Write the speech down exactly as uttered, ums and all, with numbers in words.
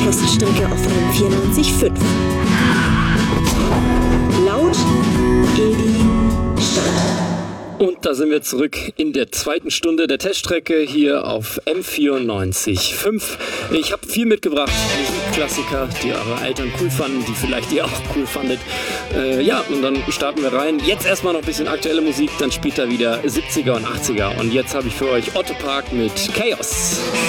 Teststrecke auf einem vierundneunzig Komma fünf. Laut, Edi, Stadt. Und da sind wir zurück in der zweiten Stunde der Teststrecke hier auf M vierundneunzig Komma fünf. Ich habe viel mitgebracht, Musikklassiker, die eure Eltern cool fanden, die vielleicht ihr auch cool fandet. Äh, ja, und dann starten wir rein. Jetzt erstmal noch ein bisschen aktuelle Musik, dann später wieder siebziger und achtziger. Und jetzt habe ich für euch Otto Park mit Chaos.